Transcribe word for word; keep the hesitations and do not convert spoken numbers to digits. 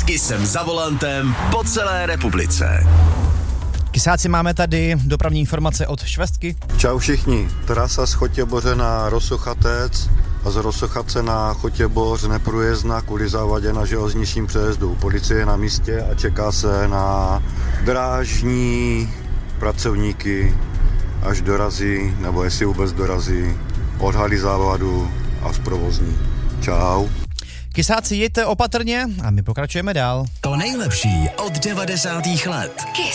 S Kissem za volantem po celé republice. Kysáci, máme tady dopravní informace od Švestky. Čau všichni. Trasa z Chotěboře na Rosochatec a z Rosochace na Chotěboř neprůjezdná kvůli závadě na železničním přejezdu. Policie je na místě a čeká se na drážní pracovníky, až dorazí, nebo jestli vůbec dorazí, odhalí závadu a zprovozní. Čau. Kysáci, jděte opatrně a my pokračujeme dál. To nejlepší od devadesátých let. Kiss.